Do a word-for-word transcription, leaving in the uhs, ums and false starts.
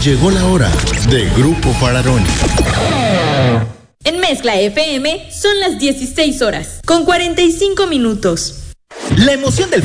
Llegó la hora de Grupo Fararoni. En Mezcla F M son las dieciséis horas, con cuarenta y cinco minutos. La emoción del